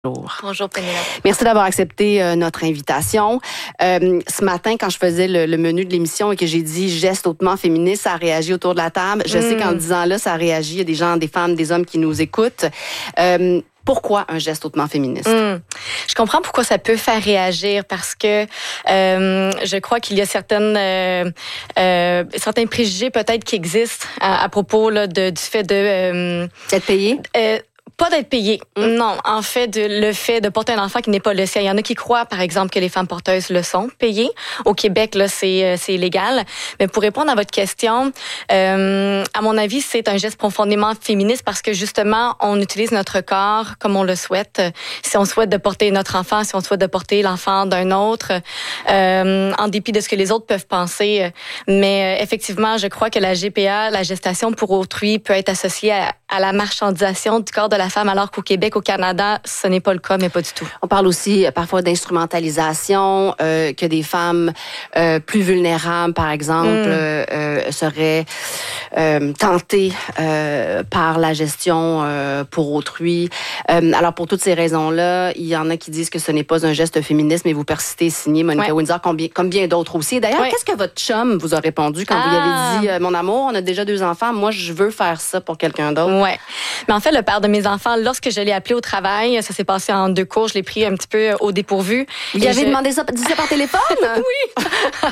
Bonjour. Bonjour, Pénélope. Merci d'avoir accepté notre invitation. Ce matin, quand je faisais le menu de l'émission et que j'ai dit geste hautement féministe, ça a réagi autour de la table. Je sais qu'en disant là, ça a réagi. Il y a des gens, des femmes, des hommes qui nous écoutent. Pourquoi un geste hautement féministe? Je comprends pourquoi ça peut faire réagir parce que je crois qu'il y a certains préjugés peut-être qui existent à propos là, du fait de... D'être payé? Pas d'être payé. Non, en fait, le fait de porter un enfant qui n'est pas le sien. Il y en a qui croient, par exemple, que les femmes porteuses le sont payées. Au Québec, là, c'est illégal. Mais pour répondre à votre question, à mon avis, c'est un geste profondément féministe parce que justement, on utilise notre corps comme on le souhaite. Si on souhaite de porter notre enfant, si on souhaite de porter l'enfant d'un autre, en dépit de ce que les autres peuvent penser. Mais effectivement, je crois que la GPA, la gestation pour autrui, peut être associée à la marchandisation du corps de la femme, alors qu'au Québec, au Canada, ce n'est pas le cas, mais pas du tout. On parle aussi parfois d'instrumentalisation, que des femmes plus vulnérables, par exemple, seraient tentées par la gestion pour autrui. Alors, pour toutes ces raisons-là, il y en a qui disent que ce n'est pas un geste féministe, mais vous persistez, signé Monica Windsor, comme bien d'autres aussi. D'ailleurs, qu'est-ce que votre chum vous a répondu quand vous lui avez dit « Mon amour, on a déjà 2 enfants, moi, je veux faire ça pour quelqu'un d'autre. » Ouais. Mais en fait, le père de mes enfants, lorsque je l'ai appelé au travail, ça s'est passé en 2 cours, je l'ai pris un petit peu au dépourvu. Vous avez demandé ça par téléphone? Oui.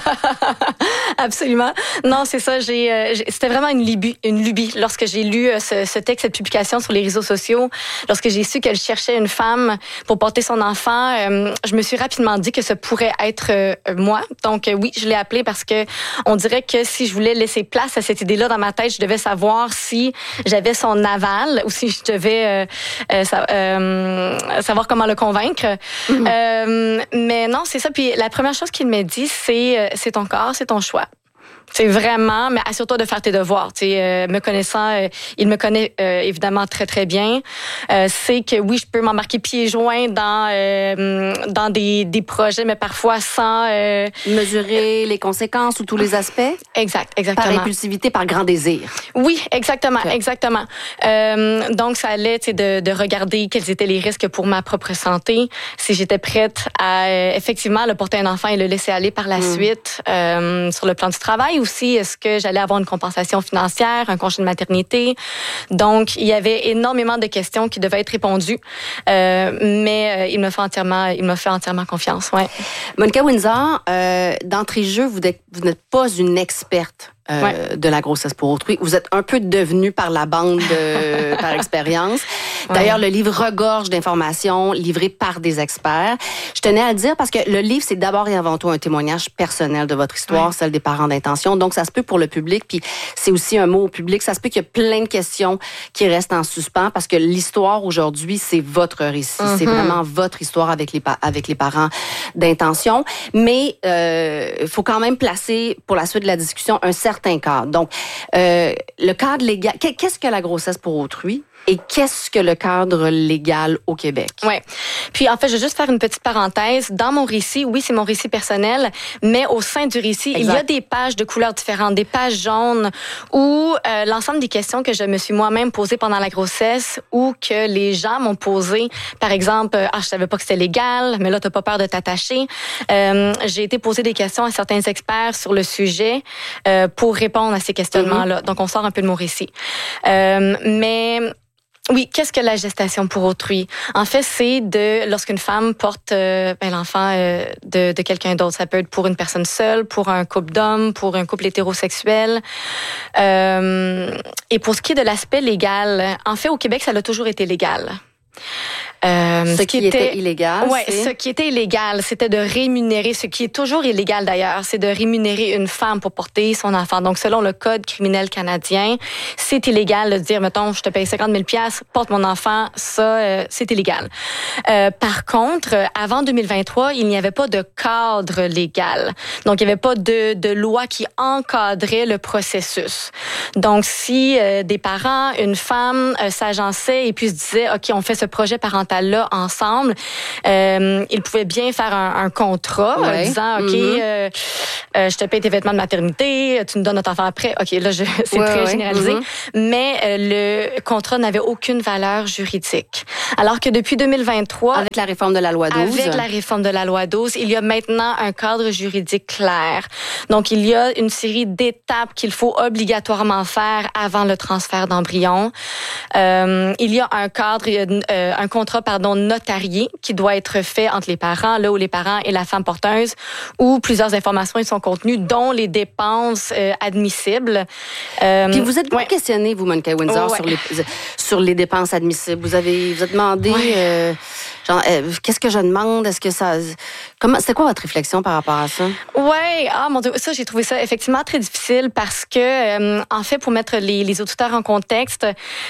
Absolument. Non, c'est ça. C'était vraiment une lubie. Lorsque j'ai lu ce texte, cette publication sur les réseaux sociaux, lorsque j'ai su qu'elle cherchait une femme pour porter son enfant, je me suis rapidement dit que ça pourrait être moi. Donc oui, je l'ai appelé parce que on dirait que si je voulais laisser place à cette idée-là dans ma tête, je devais savoir si j'avais son aval ou si je devais savoir comment le convaincre. Mais non, c'est ça. Puis la première chose qu'il m'a dit, c'est ton corps, c'est ton choix. C'est vraiment, mais assure-toi de faire tes devoirs. Tu sais, me connaissant, il me connaît évidemment très très bien. C'est que oui, je peux m'embarquer pieds joints dans des projets, mais parfois sans mesurer les conséquences ou tous les aspects. Exactement. Par impulsivité, par grand désir. Oui, exactement. Donc ça allait, tu sais, de regarder quels étaient les risques pour ma propre santé, si j'étais prête à effectivement le porter un enfant et le laisser aller par la suite sur le plan du travail. Aussi, est-ce que j'allais avoir une compensation financière, un congé de maternité? Donc, il y avait énormément de questions qui devaient être répondues, mais il me fait entièrement confiance. Ouais. Monica Windsor, d'entrée de jeu, vous n'êtes pas une experte de la grossesse pour autrui. Vous êtes un peu devenue par la bande, par expérience. D'ailleurs, le livre regorge d'informations livrées par des experts. Je tenais à le dire parce que le livre, c'est d'abord et avant tout un témoignage personnel de votre histoire, celle des parents d'intention. Donc, ça se peut pour le public, puis c'est aussi un mot au public. Ça se peut qu'il y ait plein de questions qui restent en suspens parce que l'histoire aujourd'hui, c'est votre récit. C'est vraiment votre histoire avec les parents d'intention. Mais il faut quand même placer, pour la suite de la discussion, un certain cadre. Donc, le cadre légal, qu'est-ce que la grossesse pour autrui? Et qu'est-ce que le cadre légal au Québec? Oui. Puis, en fait, je vais juste faire une petite parenthèse. Dans mon récit, oui, c'est mon récit personnel, mais au sein du récit, il y a des pages de couleurs différentes, des pages jaunes où l'ensemble des questions que je me suis moi-même posées pendant la grossesse ou que les gens m'ont posées, par exemple, je savais pas que c'était légal, mais là, t'as pas peur de t'attacher. J'ai été poser des questions à certains experts sur le sujet pour répondre à ces questionnements-là. Donc, on sort un peu de mon récit. Mais... oui, qu'est-ce que la gestation pour autrui? En fait, c'est lorsqu'une femme porte l'enfant de quelqu'un d'autre. Ça peut être pour une personne seule, pour un couple d'hommes, pour un couple hétérosexuel. Et pour ce qui est de l'aspect légal, en fait, au Québec, ça a toujours été légal. Ce qui était illégal, ce qui était illégal, c'était de rémunérer, ce qui est toujours illégal d'ailleurs, c'est de rémunérer une femme pour porter son enfant. Donc, selon le Code criminel canadien, c'est illégal de dire, mettons, je te paye 50 000 $, porte mon enfant, ça, c'est illégal. Par contre, avant 2023, il n'y avait pas de cadre légal. Donc, il n'y avait pas de loi qui encadrait le processus. Donc, si des parents, une femme s'agençaient et puis se disaient, OK, on fait ce projet parental-là ensemble, ils pouvaient bien faire un contrat disant, OK, je te paye tes vêtements de maternité, tu nous donnes notre enfant après. OK, là, c'est très généralisé. Mais le contrat n'avait aucune valeur juridique. Alors que depuis 2023... Avec la réforme de la loi 12. Avec la réforme de la loi 12, il y a maintenant un cadre juridique clair. Donc, il y a une série d'étapes qu'il faut obligatoirement faire avant le transfert d'embryon. Il y a un cadre, un contrat, notarié qui doit être fait entre les parents, là où les parents et la femme porteuse, où plusieurs informations y sont contenues, dont les dépenses admissibles. Puis vous êtes questionné, vous, Monica Windsor, sur les dépenses admissibles. Vous avez demandé... qu'est-ce que je demande? Est-ce que ça... C'était quoi votre réflexion par rapport à ça? Oui, mon Dieu, ça, j'ai trouvé ça effectivement très difficile parce que, en fait, pour mettre les auditeurs en contexte,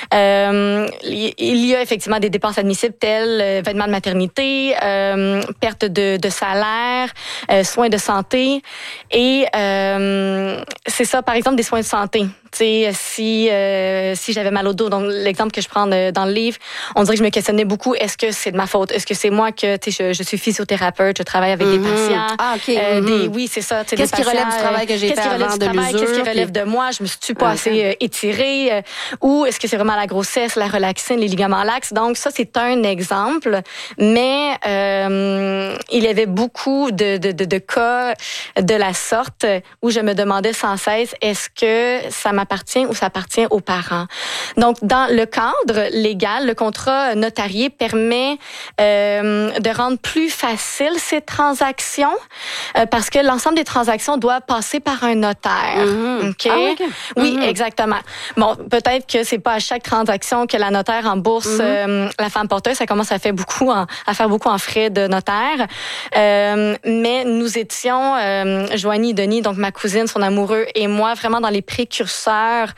il y a effectivement des dépenses admissibles telles vêtements de maternité, perte de salaire, soins de santé. Et c'est ça, par exemple, des soins de santé. Tu sais, si j'avais mal au dos, donc l'exemple que je prends dans le livre, on dirait que je me questionnais beaucoup, est-ce que c'est de ma faute? Est-ce que c'est moi que, tu sais, je suis physiothérapeute, je travaille avec des patients. Ah, OK. Oui, c'est ça. Qu'est-ce qui relève du travail que j'ai fait avant de l'usure? Qu'est-ce qui relève de moi? Je me suis pas assez étirée? Ou est-ce que c'est vraiment la grossesse, la relaxine, les ligaments laxes? Donc, ça, c'est un exemple. Mais il y avait beaucoup de cas de la sorte où je me demandais sans cesse, est-ce que ça m'appartient ou ça appartient aux parents? Donc, dans le cadre légal, le contrat notarié permet de rendre plus facile ces transactions parce que l'ensemble des transactions doit passer par un notaire. Okay? Ah, okay. Oui, exactement. Bon, peut-être que c'est pas à chaque transaction que la notaire rembourse la femme porteuse. Ça commence à faire beaucoup en frais de notaire. Mais nous étions, Joanie, Denis, donc ma cousine, son amoureux et moi, vraiment dans les précurseurs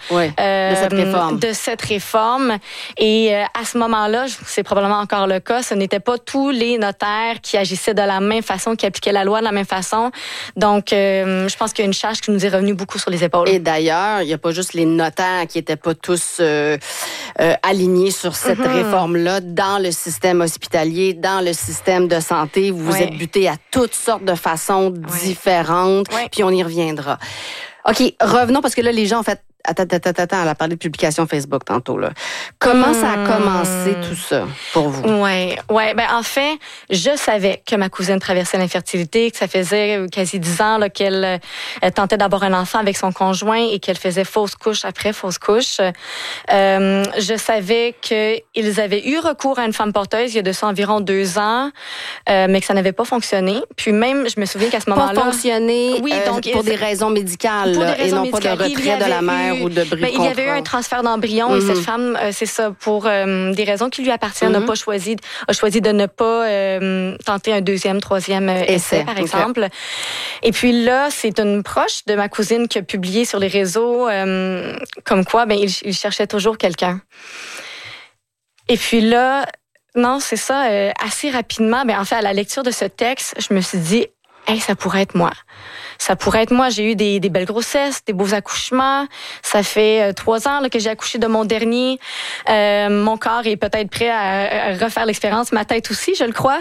de cette réforme. Et à ce moment-là, c'est probablement encore le cas, ce n'étaient pas tous les notaires qui agissaient de la même façon, qui appliquaient la loi de la même façon. Donc, je pense qu'il y a une charge qui nous est revenue beaucoup sur les épaules. Et d'ailleurs, il n'y a pas juste les notaires qui n'étaient pas tous alignés sur cette réforme-là dans le système hospitalier, dans le système de santé. Vous vous êtes butés à toutes sortes de façons différentes, puis on y reviendra. OK, revenons, parce que là, les gens, en fait, attends, elle a parlé de publication Facebook tantôt, là. Comment ça a commencé tout ça pour vous? Ben en fait, je savais que ma cousine traversait l'infertilité, que ça faisait quasi 10 ans là, qu'elle tentait d'avoir un enfant avec son conjoint et qu'elle faisait fausse couche après fausse couche. Je savais qu'ils avaient eu recours à une femme porteuse il y a de ça environ 2 ans, mais que ça n'avait pas fonctionné. Puis même, je me souviens qu'à ce moment-là... Pas fonctionné donc, pour des raisons médicales, et non pas de retrait de la mère ou de bris de contrat. Il y avait eu un transfert d'embryon et cette femme, c'est ça, pour des raisons qui lui appartiennent, a choisi de ne pas tenter un 2e, 3e essai, par exemple. Et puis là, c'est une proche de ma cousine qui a publié sur les réseaux comme quoi, il cherchait toujours quelqu'un. Et puis là, non, c'est ça, assez rapidement, en fait, à la lecture de ce texte, je me suis dit, ça pourrait être moi. Ça pourrait être moi. J'ai eu des belles grossesses, des beaux accouchements. Ça fait 3 ans là, que j'ai accouché de mon dernier. Mon corps est peut-être prêt à refaire l'expérience. Ma tête aussi, je le crois.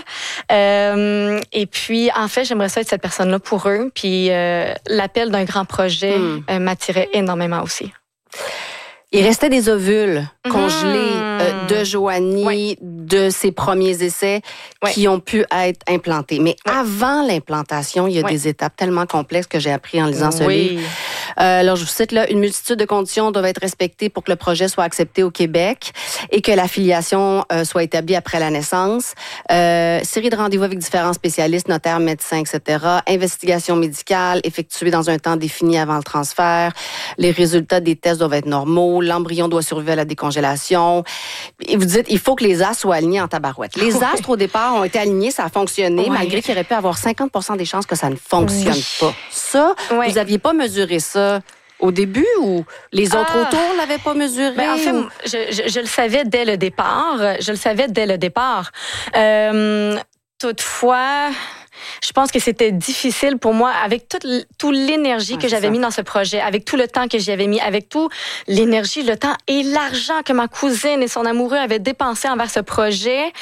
Et puis, en fait, j'aimerais ça être cette personne-là pour eux. Puis, l'appel d'un grand projet m'attirait énormément aussi. Il restait des ovules congelés de Joanie, de ses premiers essais qui ont pu être implantés. Mais avant l'implantation, il y a des étapes tellement complexes que j'ai appris en lisant ce livre. Alors, je vous cite là, une multitude de conditions doivent être respectées pour que le projet soit accepté au Québec et que la filiation soit établie après la naissance. Série de rendez-vous avec différents spécialistes, notaires, médecins, etc. Investigation médicale effectuée dans un temps défini avant le transfert. Les résultats des tests doivent être normaux. L'embryon doit survivre à la décongélation. Et vous dites, il faut que les astres soient alignés en tabarouette. Les astres, au départ, ont été alignés, ça a fonctionné, malgré qu'il y aurait pu avoir 50% des chances que ça ne fonctionne pas. Ça, vous n'aviez pas mesuré ça au début ou les autres autour l'avaient pas mesuré? En fait, je le savais dès le départ. Toutefois, je pense que c'était difficile pour moi, avec toute l'énergie que j'avais mis dans ce projet, avec tout le temps que j'y avais mis, avec tout l'énergie, le temps et l'argent que ma cousine et son amoureux avaient dépensé envers ce projet.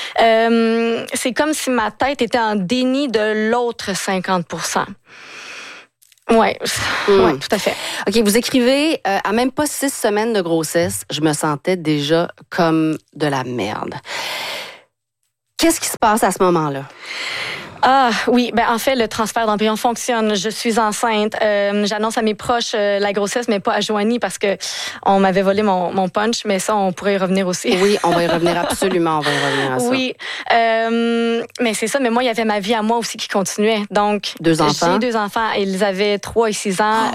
C'est comme si ma tête était en déni de l'autre 50%. Ouais, tout à fait. OK, vous écrivez, à même pas 6 semaines de grossesse, je me sentais déjà comme de la merde. Qu'est-ce qui se passe à ce moment-là? Ah oui, ben en fait le transfert d'embryon fonctionne. Je suis enceinte. J'annonce à mes proches la grossesse, mais pas à Joanie parce que on m'avait volé mon punch. Mais ça, on pourrait y revenir aussi. Oui, on va y revenir absolument. On va y revenir à ça. Oui, mais c'est ça. Mais moi, il y avait ma vie à moi aussi qui continuait. Donc 2 enfants. J'ai 2 enfants. Ils avaient 3 et 6 ans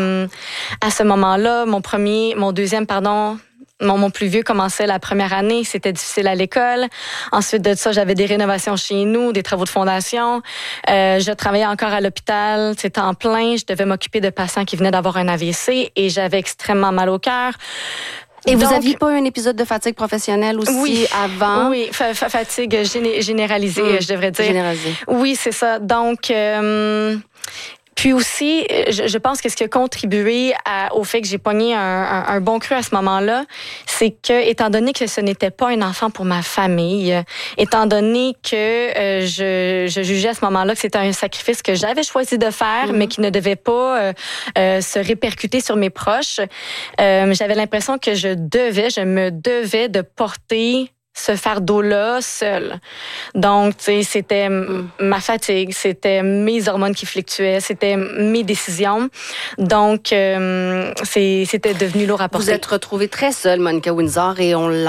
à ce moment-là. Mon deuxième, mon plus vieux commençait la première année. C'était difficile à l'école. Ensuite de ça, j'avais des rénovations chez nous, des travaux de fondation. Je travaillais encore à l'hôpital. C'était en plein. Je devais m'occuper de patients qui venaient d'avoir un AVC et j'avais extrêmement mal au cœur. Et vous n'aviez pas un épisode de fatigue professionnelle aussi avant? Oui, fatigue généralisée, je devrais dire. Généralisée. Oui, c'est ça. Donc... Puis aussi, je pense que ce qui a contribué au fait que j'ai pogné un bon cru à ce moment-là, c'est que, étant donné que ce n'était pas un enfant pour ma famille, étant donné que je jugeais à ce moment-là que c'était un sacrifice que j'avais choisi de faire, mais qui ne devait pas se répercuter sur mes proches, j'avais l'impression que je me devais de porter ce fardeau-là seul. Donc, tu sais, c'était ma fatigue, c'était mes hormones qui fluctuaient, c'était mes décisions. Donc, c'était devenu lourd à porter. Vous êtes retrouvée très seule, Monica Windsor, et on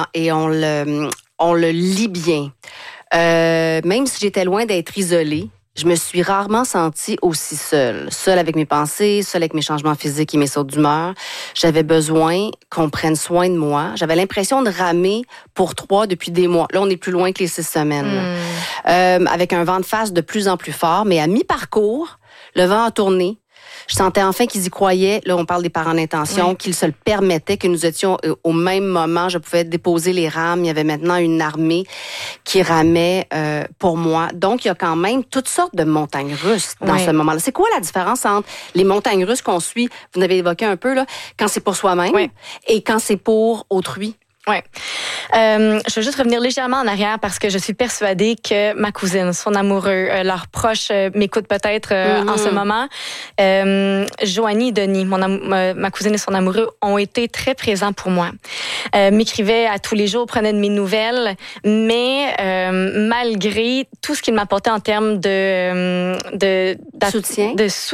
le lit bien. Même si j'étais loin d'être isolée, je me suis rarement sentie aussi seule. Seule avec mes pensées, seule avec mes changements physiques et mes sautes d'humeur. J'avais besoin qu'on prenne soin de moi. J'avais l'impression de ramer pour 3 depuis des mois. Là, on est plus loin que les 6 semaines. Avec un vent de face de plus en plus fort. Mais à mi-parcours, le vent a tourné. Je sentais enfin qu'ils y croyaient. Là, on parle des parents d'intention, qu'ils se le permettaient, que nous étions au même moment. Je pouvais déposer les rames. Il y avait maintenant une armée qui ramait pour moi. Donc, il y a quand même toutes sortes de montagnes russes dans ce moment-là. C'est quoi la différence entre les montagnes russes qu'on suit, vous l'avez évoqué un peu, là, quand c'est pour soi-même et quand c'est pour autrui? Oui. Je veux juste revenir légèrement en arrière parce que je suis persuadée que ma cousine, son amoureux, leurs proches m'écoutent peut-être en ce moment. Joanie et Denis, ma cousine et son amoureux, ont été très présents pour moi. M'écrivaient à tous les jours, prenaient de mes nouvelles, mais malgré tout ce qu'ils m'apportaient en termes de soutien,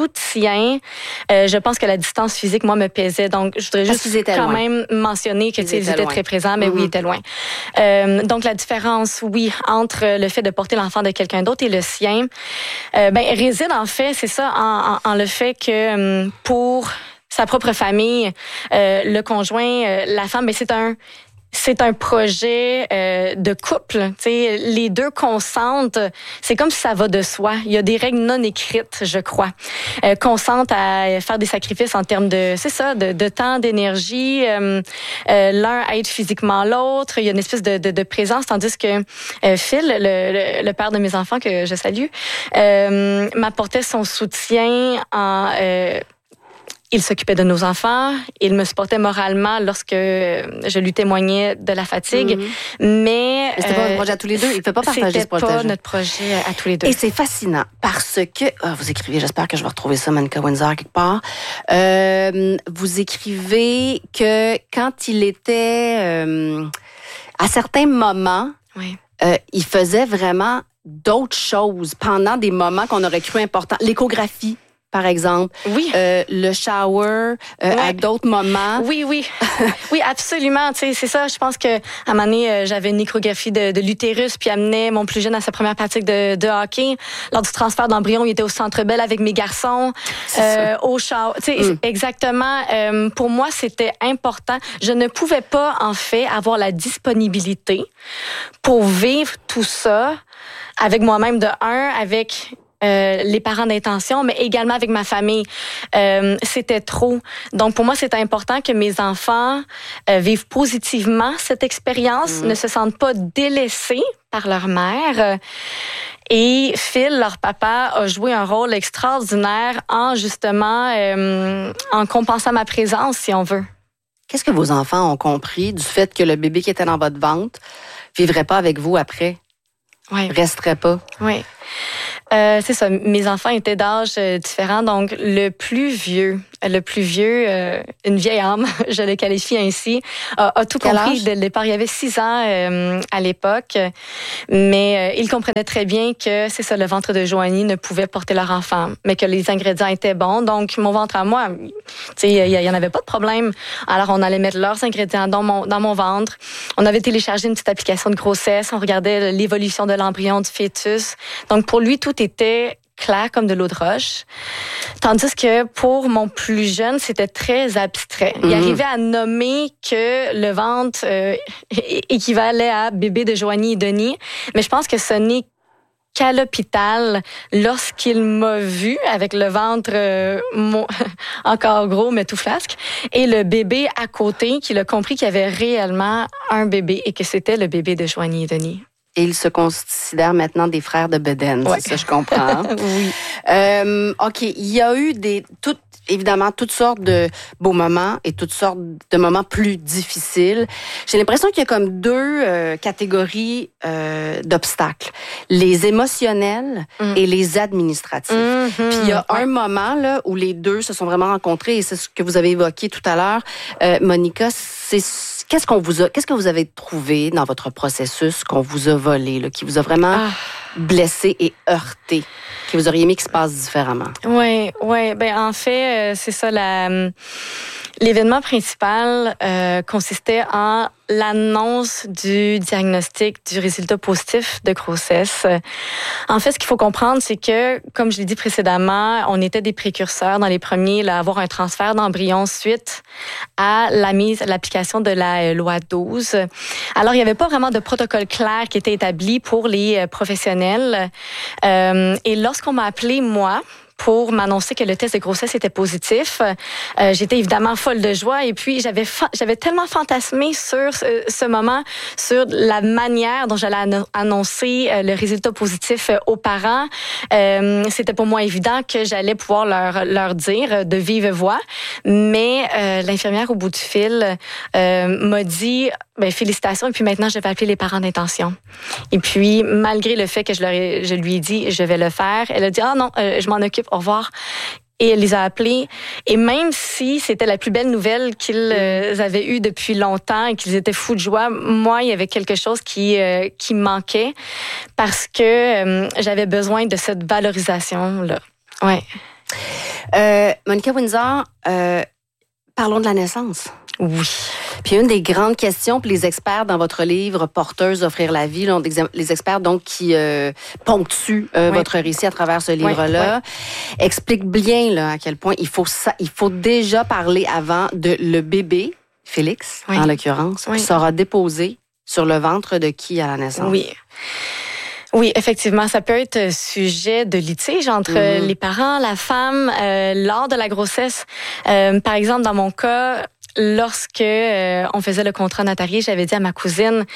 je pense que la distance physique, moi, me pesait. Donc, je voudrais juste quand même mentionner que ils étaient très présents. Mais oui, il était loin. Donc, la différence, entre le fait de porter l'enfant de quelqu'un d'autre et le sien, réside en fait, c'est ça, en le fait que pour sa propre famille, le conjoint, la femme, c'est un projet de couple. T'sais, les deux consentent. C'est comme si ça va de soi. Il y a des règles non écrites, je crois. Consentent à faire des sacrifices en termes de temps, d'énergie. L'un aide physiquement l'autre. Il y a une espèce de présence, tandis que Phil, le père de mes enfants que je salue, m'apportait son soutien en... Il s'occupait de nos enfants. Il me supportait moralement lorsque je lui témoignais de la fatigue. Mais c'était pas un projet à tous les deux. Il ne fait pas partager ce projet. C'était pas notre projet à tous les deux. Et c'est fascinant parce que... vous écrivez, j'espère que je vais retrouver ça, Monica Windsor, quelque part. Vous écrivez que quand il était... à certains moments, il faisait vraiment d'autres choses pendant des moments qu'on aurait cru importants. L'échographie, par exemple. Oui. Le shower, à d'autres moments. Oui. Oui, absolument. Tu sais, c'est ça. Je pense que à un moment donné, j'avais une échographie de l'utérus, puis amenais mon plus jeune à sa première pratique de hockey. Lors du transfert d'embryon, il était au Centre Bell avec mes garçons, au shower. Tu sais, exactement. Pour moi, c'était important. Je ne pouvais pas, en fait, avoir la disponibilité pour vivre tout ça avec moi-même avec les parents d'intention, mais également avec ma famille. C'était trop. Donc, pour moi, c'était important que mes enfants vivent positivement cette expérience, ne se sentent pas délaissés par leur mère. Et Phil, leur papa, a joué un rôle extraordinaire en justement en compensant ma présence, si on veut. Qu'est-ce que vos enfants ont compris du fait que le bébé qui était dans votre ventre vivrait pas avec vous après? Oui. Resterait pas? Oui. C'est ça. Mes enfants étaient d'âge différent. Donc, le plus vieux, une vieille âme, je le qualifie ainsi, a tout compris dès le départ. Il avait 6 ans à l'époque, mais il comprenait très bien que c'est ça, le ventre de Joanie ne pouvait porter leur enfant, mais que les ingrédients étaient bons. Donc, mon ventre à moi, tu sais, il y en avait pas de problème. Alors, on allait mettre leurs ingrédients dans mon ventre. On avait téléchargé une petite application de grossesse. On regardait l'évolution de l'embryon du fœtus. Donc, pour lui, tout était clair comme de l'eau de roche. Tandis que pour mon plus jeune, c'était très abstrait. Il arrivait à nommer que le ventre équivalait à bébé de Joanie et Denis, mais je pense que ce n'est qu'à l'hôpital, lorsqu'il m'a vu avec le ventre encore gros, mais tout flasque, et le bébé à côté, qu'il a compris qu'il y avait réellement un bébé et que c'était le bébé de Joanie et Denis. Et ils se considèrent maintenant des frères de bedaine, c'est ça, je comprends. Oui. OK, il y a eu évidemment toutes sortes de beaux moments et toutes sortes de moments plus difficiles. J'ai l'impression qu'il y a comme 2 catégories d'obstacles. Les émotionnels et les administratifs. Puis il y a un moment là où les 2 se sont vraiment rencontrés et c'est ce que vous avez évoqué tout à l'heure. Monica, qu'est-ce que vous avez trouvé dans votre processus qu'on vous a volé, là, qui vous a vraiment blessé et heurté, que vous auriez aimé qu'il se passe différemment? Oui. Ben en fait, c'est ça. L'événement principal consistait en l'annonce du diagnostic du résultat positif de grossesse. En fait, ce qu'il faut comprendre, c'est que, comme je l'ai dit précédemment, on était des précurseurs dans les premiers à avoir un transfert d'embryon suite à l'application de la loi 12. Alors, il n'y avait pas vraiment de protocole clair qui était établi pour les professionnels. Et lorsqu'on m'a appelé, moi, pour m'annoncer que le test de grossesse était positif. J'étais évidemment folle de joie et puis j'avais tellement fantasmé sur ce moment, sur la manière dont j'allais annoncer le résultat positif aux parents. C'était pour moi évident que j'allais pouvoir leur dire de vive voix, mais l'infirmière au bout du fil m'a dit félicitations et puis maintenant je vais appeler les parents d'intention. Et puis malgré le fait que je lui ai dit je vais le faire, elle a dit non, je m'en occupe, au revoir. Et elle les a appelés. Et même si c'était la plus belle nouvelle qu'ils avaient eue depuis longtemps et qu'ils étaient fous de joie, moi, il y avait quelque chose qui manquait parce que j'avais besoin de cette valorisation-là. Ouais. Monica Windsor, parlons de la naissance. Oui. Puis une des grandes questions, puis les experts dans votre livre Porteuse, offrir la vie, là, les experts donc qui ponctuent votre récit à travers ce livre-là, expliquent bien là à quel point il faut déjà parler avant de le bébé, Félix en l'occurrence, qui sera déposé sur le ventre de qui à la naissance. Oui, effectivement, ça peut être sujet de litige entre les parents, la femme, lors de la grossesse. Par exemple, dans mon cas, lorsque on faisait le contrat notarié, j'avais dit à ma cousine,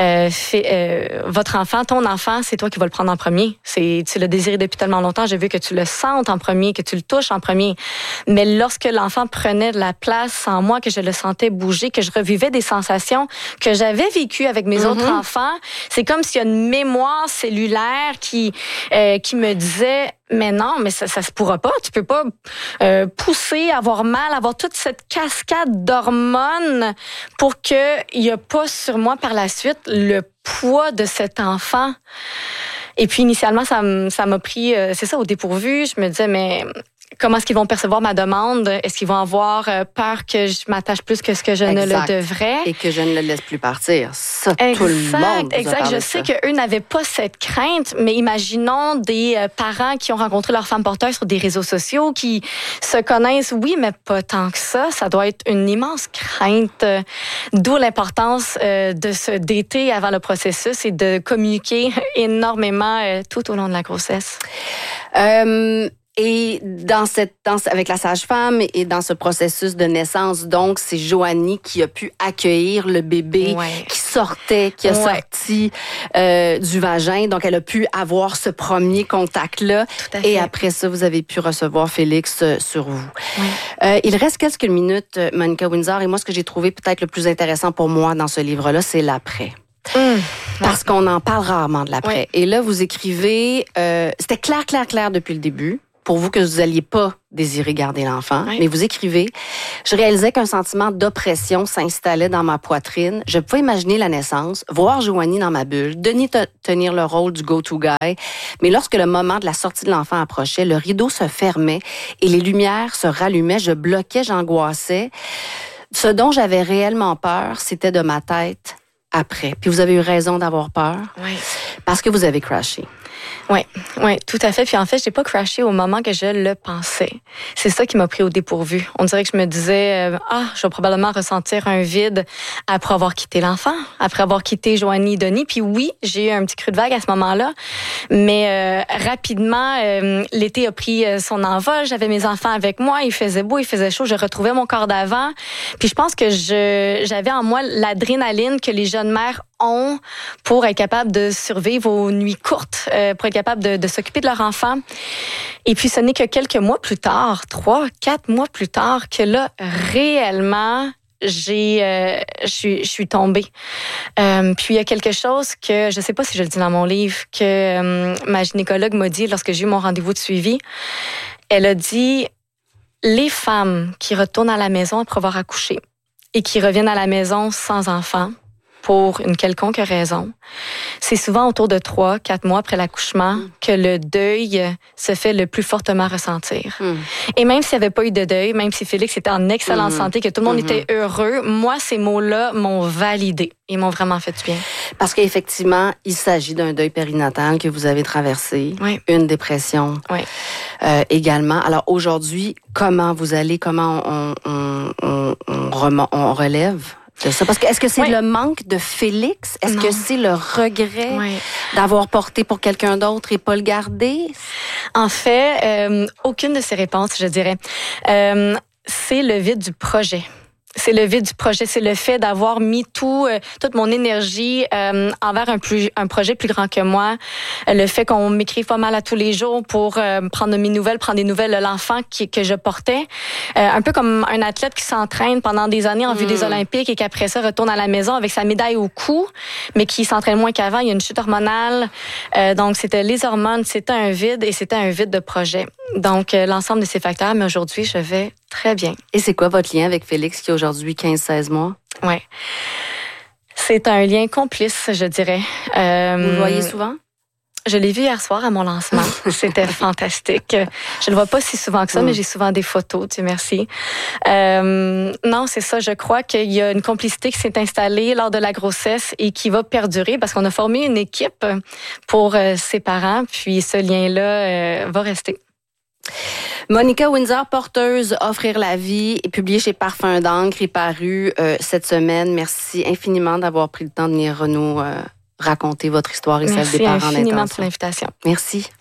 votre enfant, ton enfant, c'est toi qui vas le prendre en premier. Tu l'as désiré depuis tellement longtemps, je veux que tu le sentes en premier, que tu le touches en premier. Mais lorsque l'enfant prenait de la place en moi, que je le sentais bouger, que je revivais des sensations que j'avais vécues avec mes autres enfants, c'est comme s'il y a une mémoire cellulaire qui me disait mais non, mais ça se pourra pas. Tu peux pas pousser, avoir mal, avoir toute cette cascade d'hormones pour que il y a pas sur moi par la suite le poids de cet enfant. Et puis initialement, ça m'a pris, c'est ça, au dépourvu. Je me disais mais comment est-ce qu'ils vont percevoir ma demande? Est-ce qu'ils vont avoir peur que je m'attache plus que ce que je ne le devrais? Et que je ne le laisse plus partir. Ça, tout le monde Exact. Je sais qu'eux n'avaient pas cette crainte, mais imaginons des parents qui ont rencontré leur femme porteuse sur des réseaux sociaux, qui se connaissent, oui, mais pas tant que ça. Ça doit être une immense crainte. D'où l'importance de se dater avant le processus et de communiquer énormément tout au long de la grossesse. Et avec la sage-femme et dans ce processus de naissance, donc, c'est Joanie qui a pu accueillir le bébé qui sortait, qui a sorti du vagin. Donc, elle a pu avoir ce premier contact-là. Et après ça, vous avez pu recevoir Félix sur vous. Il reste quelques minutes, Monica Windsor, et moi, ce que j'ai trouvé peut-être le plus intéressant pour moi dans ce livre-là, c'est l'après. Parce qu'on en parle rarement de l'après. Et là, vous écrivez, c'était clair depuis le début, pour vous que vous n'alliez pas désirer garder l'enfant, mais vous écrivez, je réalisais qu'un sentiment d'oppression s'installait dans ma poitrine. Je pouvais imaginer la naissance, voir Joanie dans ma bulle, Denis tenir le rôle du go-to guy, mais lorsque le moment de la sortie de l'enfant approchait, le rideau se fermait et les lumières se rallumaient, je bloquais, j'angoissais. Ce dont j'avais réellement peur, c'était de ma tête après. Puis vous avez eu raison d'avoir peur, parce que vous avez crashé. Oui, tout à fait. Puis en fait, j'ai pas crashé au moment que je le pensais. C'est ça qui m'a pris au dépourvu. On dirait que je me disais, je vais probablement ressentir un vide après avoir quitté l'enfant, après avoir quitté Joanie et Denis. Puis oui, j'ai eu un petit creux de vague à ce moment-là. Mais rapidement, l'été a pris son envol. J'avais mes enfants avec moi. Il faisait beau, il faisait chaud. Je retrouvais mon corps d'avant. Puis je pense que j'avais en moi l'adrénaline que les jeunes mères ont pour être capable de survivre aux nuits courtes, pour être capable de s'occuper de leur enfant. Et puis, ce n'est que quelques mois plus tard, 3-4 mois plus tard, que là, réellement, je suis tombée. Puis, il y a quelque chose que, je sais pas si je le dis dans mon livre, que ma gynécologue m'a dit lorsque j'ai eu mon rendez-vous de suivi. Elle a dit, les femmes qui retournent à la maison après avoir accouché et qui reviennent à la maison sans enfant, pour une quelconque raison, c'est souvent autour de 3-4 mois après l'accouchement que le deuil se fait le plus fortement ressentir. Et même s'il n'y avait pas eu de deuil, même si Félix était en excellente santé, que tout le monde était heureux, moi, ces mots-là m'ont validé et m'ont vraiment fait du bien. Parce qu'effectivement, il s'agit d'un deuil périnatal que vous avez traversé, une dépression également. Alors aujourd'hui, comment vous allez, comment on relève de ça? Parce que est-ce que c'est le manque de Félix? Est-ce que c'est le regret d'avoir porté pour quelqu'un d'autre et pas le garder? En fait, aucune de ces réponses, je dirais. C'est le vide du projet. C'est le vide du projet, c'est le fait d'avoir mis toute mon énergie envers un projet plus grand que moi. Le fait qu'on m'écrive pas mal à tous les jours pour prendre mes nouvelles, prendre des nouvelles de l'enfant que je portais. Un peu comme un athlète qui s'entraîne pendant des années en vue des Olympiques et qui après ça retourne à la maison avec sa médaille au cou, mais qui s'entraîne moins qu'avant. Il y a une chute hormonale. Donc, c'était les hormones, c'était un vide et c'était un vide de projet. Donc, l'ensemble de ces facteurs, mais aujourd'hui, je vais très bien. Et c'est quoi votre lien avec Félix qui a aujourd'hui 15-16 mois? Oui. C'est un lien complice, je dirais. Vous le voyez souvent? Je l'ai vu hier soir à mon lancement. C'était fantastique. Je le vois pas si souvent que ça, mais j'ai souvent des photos, Dieu merci. Non, c'est ça. Je crois qu'il y a une complicité qui s'est installée lors de la grossesse et qui va perdurer parce qu'on a formé une équipe pour ses parents. Puis ce lien-là va rester. Monica Windsor, porteuse Offrir la vie, est publiée chez Parfums d'encre et parue cette semaine. Merci infiniment d'avoir pris le temps de venir nous raconter votre histoire et celle des parents d'intention. Merci infiniment pour l'invitation. Merci.